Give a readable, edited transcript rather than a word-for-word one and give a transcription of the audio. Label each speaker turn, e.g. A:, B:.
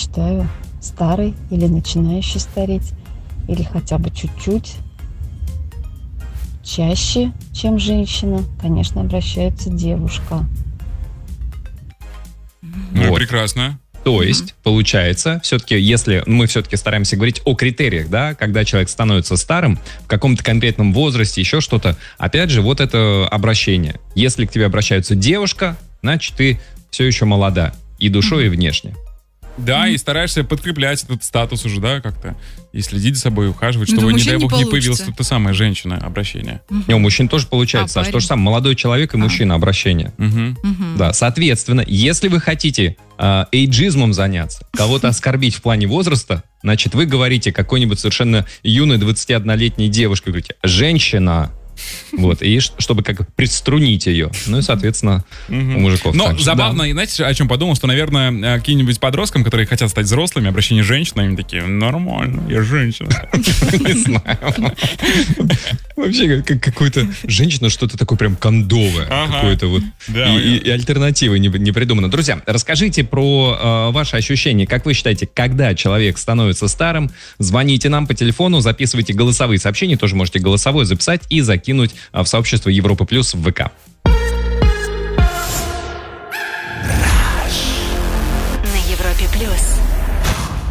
A: предпочитаю старый или начинающий стареть, или хотя бы чуть-чуть. Чаще, чем женщина, конечно, обращается девушка.
B: Ну, прекрасно.
C: То есть, получается, все-таки, если мы все-таки стараемся говорить о критериях, да, когда человек становится старым, в каком-то конкретном возрасте, еще что-то, опять же, вот это обращение. Если к тебе обращается девушка, значит, ты все еще молода и душой, и внешне.
B: Да, и стараешься подкреплять этот статус уже, да, как-то. И следить за собой, ухаживать,
D: Ну,
B: чтобы,
D: да,
B: не дай
D: мужчин
B: бог,
D: не
B: не появилась
D: получится.
B: та самая женщина обращение.
C: И у мужчин тоже получается, Саш,
D: парень?
C: то же самое, молодой человек и мужчина обращение. Да, соответственно, если вы хотите эйджизмом заняться, кого-то оскорбить в плане возраста, значит, вы говорите какой-нибудь совершенно юной 21-летней девушке, говорите, женщина, вот, и чтобы как приструнить ее. Ну и, соответственно, у мужиков
B: Но
C: так же.
B: забавно,
C: Да.
B: и знаете, о чем подумал, что, наверное, каким-нибудь подросткам, которые хотят стать взрослыми, обращение женщин, они такие, нормально, я женщина.
C: Не знаю. Вообще, как какой-то женщина, что-то такое прям кондовое.
B: Ага.
C: Какое-то вот.
B: Да,
C: И альтернативы не придумано. Друзья, расскажите про ваши ощущения. Как вы считаете, когда человек становится старым? Звоните нам по телефону, записывайте голосовые сообщения. Тоже можете голосовое записать и закинуть в сообщество Европы Плюс в ВК.
E: На Европе Плюс.